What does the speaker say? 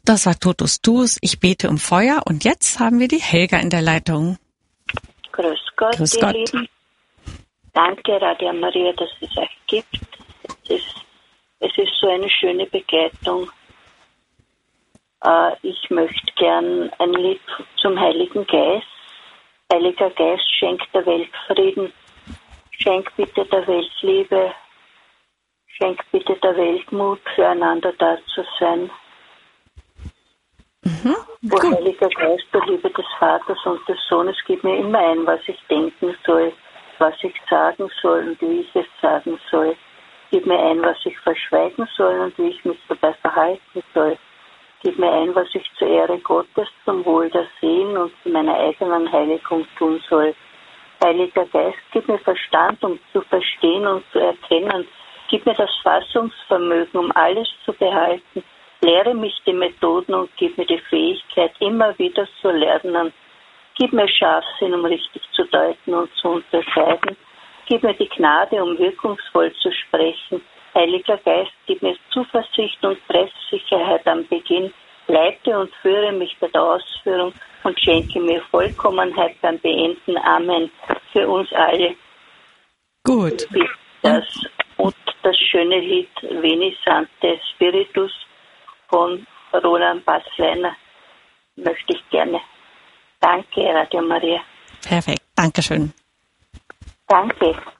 Das war Totus Tuus, ich bete um Feuer. Und jetzt haben wir die Helga in der Leitung. Grüß Gott, Grüß ihr Gott. Lieben. Danke, Radio Maria, dass es euch gibt. Es ist so eine schöne Begleitung. Ich möchte gern ein Lied zum Heiligen Geist. Heiliger Geist, schenk der Welt Frieden. Schenk bitte der Welt Liebe. Schenk bitte der Welt Mut, füreinander da zu sein. O Heiliger Geist, der Liebe des Vaters und des Sohnes, gib mir immer ein, was ich denken soll, was ich sagen soll und wie ich es sagen soll. Gib mir ein, was ich verschweigen soll und wie ich mich dabei verhalten soll. Gib mir ein, was ich zur Ehre Gottes, zum Wohl der Seelen und zu meiner eigenen Heiligung tun soll. Heiliger Geist, gib mir Verstand, um zu verstehen und zu erkennen. Gib mir das Fassungsvermögen, um alles zu behalten. Lehre mich die Methoden und gib mir die Fähigkeit, immer wieder zu lernen. Gib mir Scharfsinn, um richtig zu deuten und zu unterscheiden. Gib mir die Gnade, um wirkungsvoll zu sprechen. Heiliger Geist, gib mir Zuversicht und Treffsicherheit am Beginn. Leite und führe mich bei der Ausführung und schenke mir Vollkommenheit beim Beenden. Amen. Für uns alle. Gut. Und das schöne Lied Veni Sancte Spiritus von Roland Bassleiner möchte ich gerne. Danke, Radio Maria. Perfekt. Dankeschön. Danke.